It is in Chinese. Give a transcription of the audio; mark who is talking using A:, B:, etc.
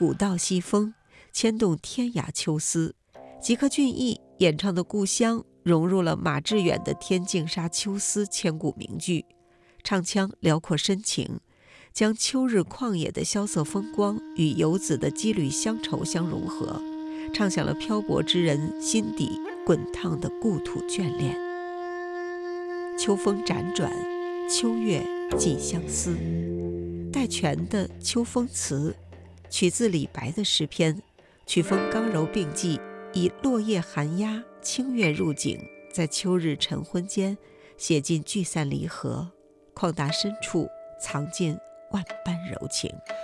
A: 古道西风，牵动天涯秋思。吉克隽逸演唱的《故乡》融入了马致远的《天净沙·秋思》千古名句，唱腔辽阔深情，将秋日旷野的萧瑟风光与游子的羁旅乡愁相融合，唱响了漂泊之人心底滚烫的故土眷恋。秋风辗转，秋月寄相思。戴荃的《秋风词》取自李白的诗篇，曲风刚柔并济，以落叶寒鸦、清月入景，在秋日晨昏间写尽聚散离合，旷达深处藏进万般柔情。